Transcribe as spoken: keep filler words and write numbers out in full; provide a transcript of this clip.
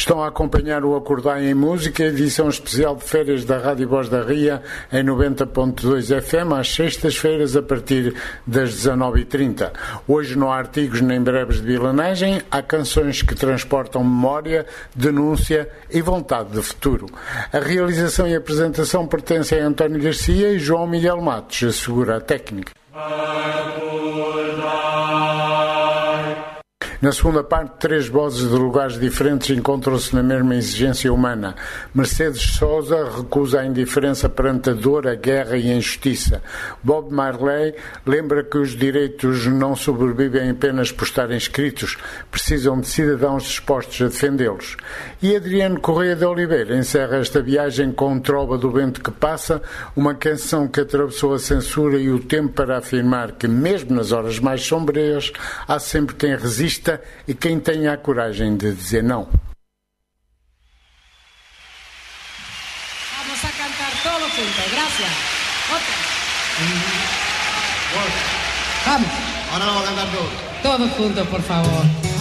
Estão a acompanhar o Acordai em Música, edição especial de férias da Rádio Voz da Ria, em noventa ponto dois F M, às sextas-feiras, a partir das dezanove e trinta. Hoje não há artigos nem breves de vilanagem, há canções que transportam memória, denúncia e vontade de futuro. A realização e apresentação pertencem a António Garcia e João Miguel Matos, assegura a técnica. Na segunda parte, três vozes de lugares diferentes encontram-se na mesma exigência humana. Mercedes Sousa recusa a indiferença perante a dor, a guerra e a injustiça. Bob Marley lembra que os direitos não sobrevivem apenas por estarem escritos, precisam de cidadãos dispostos a defendê-los. E Adriano Correia de Oliveira encerra esta viagem com Trova do Vento que Passa, uma canção que atravessou a censura e o tempo para afirmar que, mesmo nas horas mais sombrias, há sempre quem resista e quem tenha a coragem de dizer não. Vamos a cantar todo juntos, gracias. Otra. Vamos. Ahora lo vamos a cantar todos. Todos juntos, por favor.